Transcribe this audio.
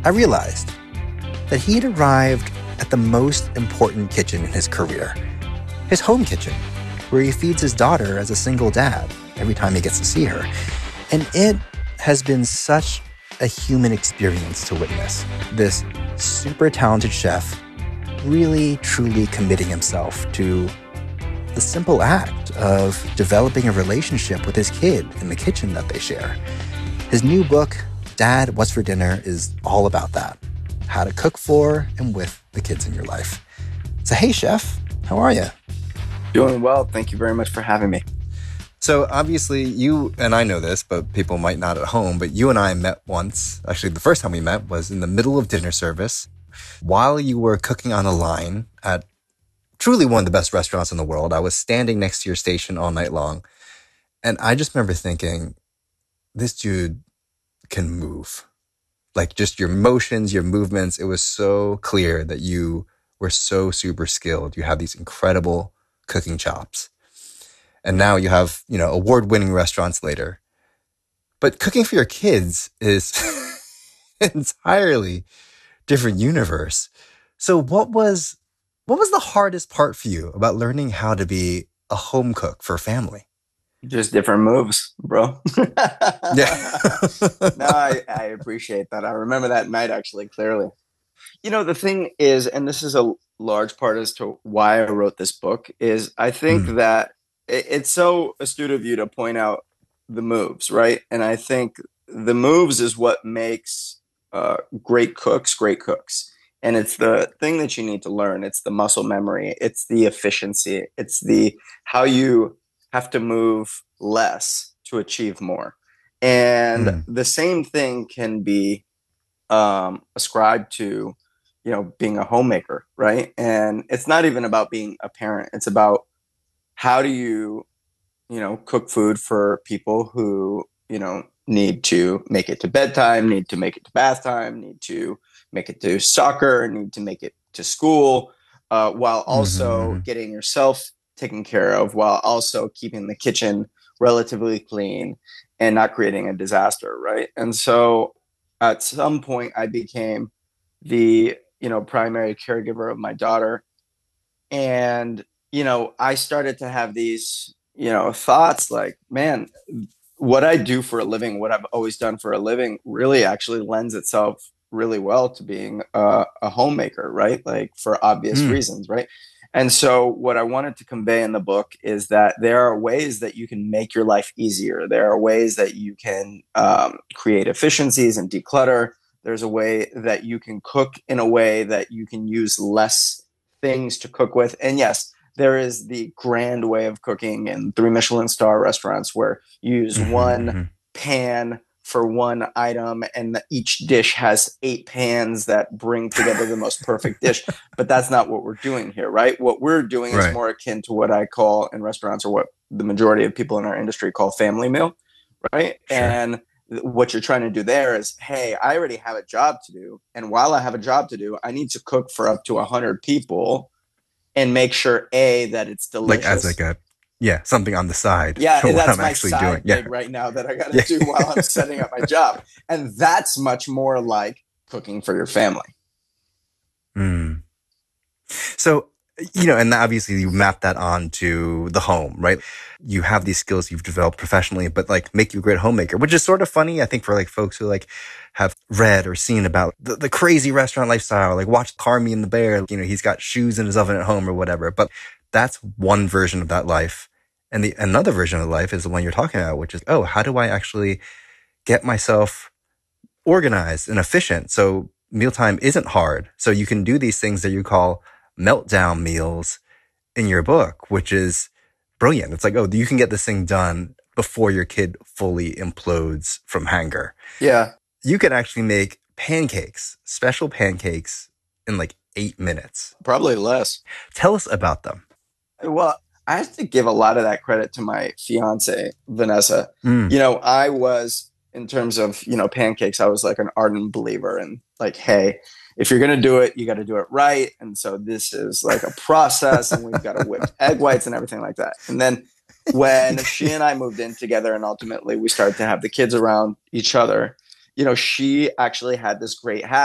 I realized that he'd arrived at the most important kitchen in his career, his home kitchen, where he feeds his daughter as a single dad every time he gets to see her. And it has been such a human experience to witness this super talented chef really, truly committing himself to the simple act of developing a relationship with his kid in the kitchen that they share. His new book, Dad, What's for Dinner, is all about that. How to cook for and with the kids in your life. So, hey, Chef, how are you? Doing well. Thank you very much for having me. So obviously you, and I know this, but people might not at home, but you and I met once. Actually, the first time we met was in the middle of dinner service while you were cooking on a line at truly one of the best restaurants in the world. I was standing next to your station all night long. And I just remember thinking, this dude can move. Like just your motions, your movements. It was so clear that you were so super skilled. You have these incredible cooking chops. And now you have, award-winning restaurants later. But cooking for your kids is an entirely different universe. So what was the hardest part for you about learning how to be a home cook for family? Just different moves, bro. Yeah. No, I appreciate that. I remember that night actually clearly. The thing is, and this is a large part as to why I wrote this book, is I think that it's so astute of you to point out the moves, right? And I think the moves is what makes great cooks. And it's the thing that you need to learn. It's the muscle memory. It's the efficiency. It's the how you have to move less to achieve more. And the same thing can be ascribed to, being a homemaker, right? And it's not even about being a parent. It's about how do you, cook food for people who, need to make it to bedtime, need to make it to bath time, need to make it to soccer, need to make it to school, while also getting yourself taken care of, while also keeping the kitchen relatively clean and not creating a disaster, right? And so at some point I became the, primary caregiver of my daughter. And, I started to have these, thoughts like, man, what I do for a living, what I've always done for a living really actually lends itself really well to being a homemaker, right? Like for obvious reasons, right? And so what I wanted to convey in the book is that there are ways that you can make your life easier. There are ways that you can create efficiencies and declutter. There's a way that you can cook in a way that you can use less things to cook with. And yes, there is the grand way of cooking in 3 Michelin star restaurants where you use one pan for one item and each dish has 8 pans that bring together the most perfect dish. But that's not what we're doing here, right? What we're doing is more akin to what I call in restaurants, or what the majority of people in our industry call family meal, right? Sure. And what you're trying to do there is, hey, I already have a job to do. And while I have a job to do, I need to cook for up to 100 people and make sure, that it's delicious. Like as something on the side. Yeah, for that's what I'm my actually side doing. gig right now that I got to do while I'm setting up my job. And that's much more like cooking for your family. So, and obviously you map that onto the home, right? You have these skills you've developed professionally, but like make you a great homemaker, which is sort of funny, I think, for like folks who like have read or seen about the crazy restaurant lifestyle, like watch Carmy and the Bear, he's got shoes in his oven at home or whatever. But that's one version of that life. And another version of life is the one you're talking about, which is, how do I actually get myself organized and efficient so mealtime isn't hard? So you can do these things that you call meltdown meals in your book, which is brilliant. It's like, you can get this thing done before your kid fully implodes from hunger. Yeah. You can actually make pancakes, special pancakes, in like 8 minutes. Probably less. Tell us about them. Well, I have to give a lot of that credit to my fiance, Vanessa. I was, in terms of, pancakes, I was like an ardent believer in like, hey, if you're going to do it, you got to do it right. And so this is like a process and we've got to whip egg whites and everything like that. And then when she and I moved in together and ultimately we started to have the kids around each other, she actually had this great hack